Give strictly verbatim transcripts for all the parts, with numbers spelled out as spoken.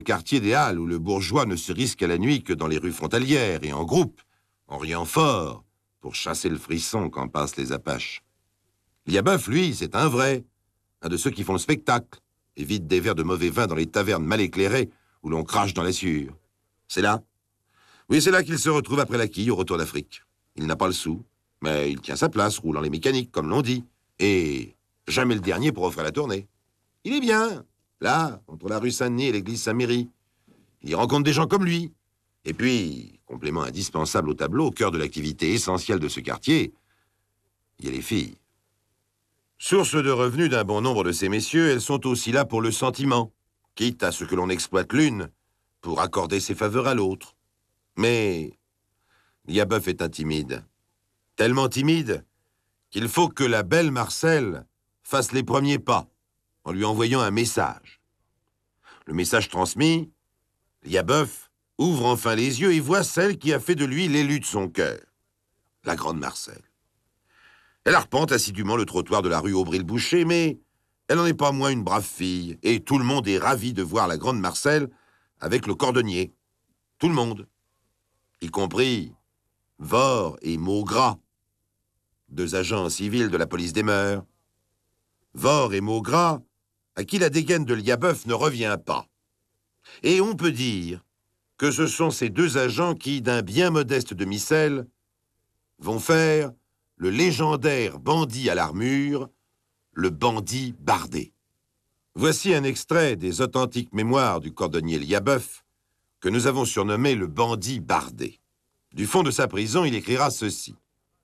Quartier des Halles où le bourgeois ne se risque à la nuit que dans les rues frontalières et en groupe, en riant fort, pour chasser le frisson quand passent les Apaches. Liabeuf, lui, c'est un vrai, un de ceux qui font le spectacle et vident des verres de mauvais vin dans les tavernes mal éclairées où l'on crache dans la sueur. C'est là. Oui, c'est là qu'il se retrouve après la quille au retour d'Afrique. Il n'a pas le sou, mais il tient sa place, roulant les mécaniques, comme l'on dit, et jamais le dernier pour offrir la tournée. Il est bien, là, entre la rue Saint-Denis et l'église Saint-Méry. Il y rencontre des gens comme lui. Et puis, complément indispensable au tableau, au cœur de l'activité essentielle de ce quartier, il y a les filles. Source de revenus d'un bon nombre de ces messieurs, elles sont aussi là pour le sentiment, quitte à ce que l'on exploite l'une pour accorder ses faveurs à l'autre. Mais Liabeuf est intimide. Tellement timide qu'il faut que la belle Marcelle fasse les premiers pas en lui envoyant un message. Le message transmis, Liabeuf ouvre enfin les yeux et voit celle qui a fait de lui l'élu de son cœur, la grande Marcelle. Elle arpente assidûment le trottoir de la rue Aubry-le-Boucher, mais elle n'en est pas moins une brave fille, et tout le monde est ravi de voir la grande Marcelle avec le cordonnier. Tout le monde, y compris Vore et Maugras, deux agents civils de la police des mœurs. Vore et Maugras, à qui la dégaine de Liabeuf ne revient pas. Et on peut dire que ce sont ces deux agents qui, d'un bien modeste demi-sel, vont faire le légendaire bandit à l'armure, le bandit bardé. Voici un extrait des authentiques mémoires du cordonnier Liabeuf, que nous avons surnommé le bandit bardé. Du fond de sa prison, il écrira ceci.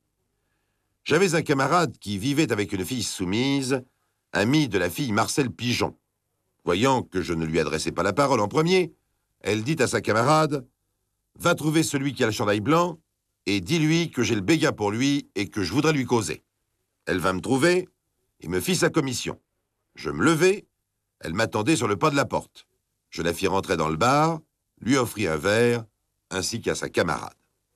« J'avais un camarade qui vivait avec une fille soumise, amie de la fille Marcelle Pigeon. Voyant que je ne lui adressais pas la parole en premier, elle dit à sa camarade « Va trouver celui qui a le chandail blanc et dis-lui que j'ai le béga pour lui et que je voudrais lui causer. » Elle vint me trouver et me fit sa commission. Je me levai, elle m'attendait sur le pas de la porte. Je la fis rentrer dans le bar, lui offris un verre, ainsi qu'à sa camarade.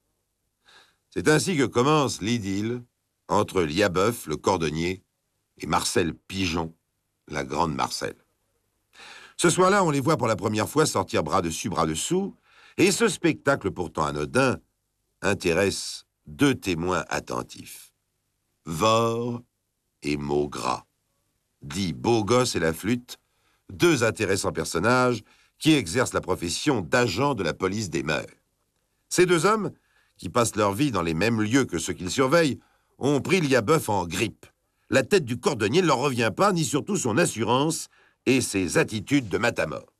C'est ainsi que commence l'idylle entre Liabeuf, le cordonnier, et Marcelle Pigeon, la grande Marcelle. Ce soir-là, on les voit pour la première fois sortir bras dessus, bras dessous, et ce spectacle pourtant anodin intéresse deux témoins attentifs. Vore et Maugras, dit Beau Gosse et la Flûte, deux intéressants personnages qui exercent la profession d'agents de la police des mœurs. Ces deux hommes, qui passent leur vie dans les mêmes lieux que ceux qu'ils surveillent, ont pris Liabeuf en grippe. La tête du cordonnier ne leur revient pas, ni surtout son assurance et ses attitudes de matamor.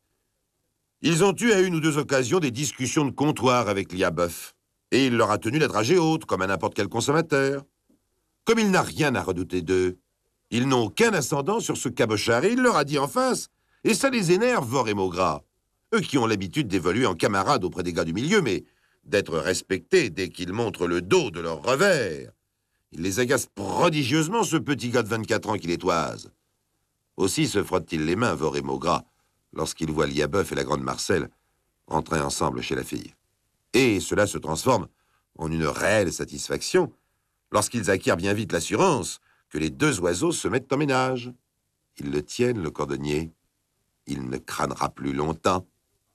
Ils ont eu à une ou deux occasions des discussions de comptoir avec Liabeuf, et il leur a tenu la dragée haute, comme à n'importe quel consommateur. Comme il n'a rien à redouter d'eux, ils n'ont aucun ascendant sur ce cabochard, et il leur a dit en face, et ça les énerve, Vore et Maugras. Eux qui ont l'habitude d'évoluer en camarades auprès des gars du milieu, mais d'être respectés dès qu'ils montrent le dos de leur revers. Il les agace prodigieusement, ce petit gars de vingt-quatre ans qui les toise. Aussi se frottent-ils les mains, Vore et Maugras, lorsqu'ils voient Liabeuf et la grande Marcelle entrer ensemble chez la fille. Et cela se transforme en une réelle satisfaction lorsqu'ils acquièrent bien vite l'assurance que les deux oiseaux se mettent en ménage. Ils le tiennent, le cordonnier. Il ne crânera plus longtemps.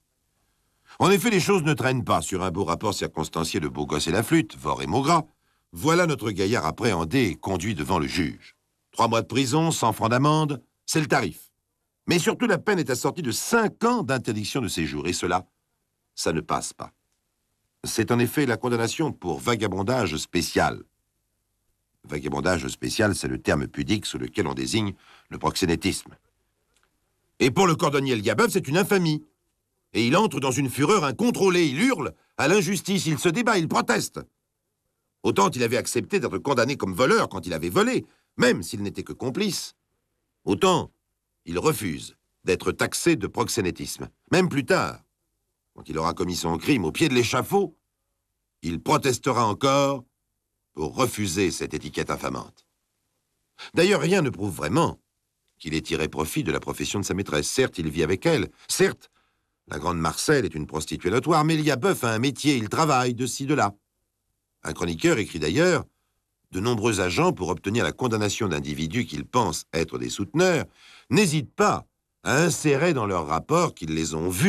En effet, les choses ne traînent pas sur un beau rapport circonstancié de Beau Gosse et la Flûte, Vore et Maugras. Voilà notre gaillard appréhendé et conduit devant le juge. Trois mois de prison, cent francs d'amende, c'est le tarif. Mais surtout, la peine est assortie de cinq ans d'interdiction de séjour. Et cela, ça ne passe pas. C'est en effet la condamnation pour vagabondage spécial. Vagabondage spécial, c'est le terme pudique sous lequel on désigne le proxénétisme. Et pour le cordonnier Liabeuf, c'est une infamie. Et il entre dans une fureur incontrôlée, il hurle à l'injustice, il se débat, il proteste. Autant il avait accepté d'être condamné comme voleur quand il avait volé, même s'il n'était que complice. Autant il refuse d'être taxé de proxénétisme. Même plus tard, quand il aura commis son crime au pied de l'échafaud, il protestera encore pour refuser cette étiquette infamante. D'ailleurs, rien ne prouve vraiment qu'il ait tiré profit de la profession de sa maîtresse. Certes, il vit avec elle. Certes, la grande Marcelle est une prostituée notoire, mais Liabeuf a un métier, il travaille de ci, de là. Un chroniqueur écrit d'ailleurs « De nombreux agents, pour obtenir la condamnation d'individus qu'ils pensent être des souteneurs, n'hésitent pas à insérer dans leur rapport qu'ils les ont vus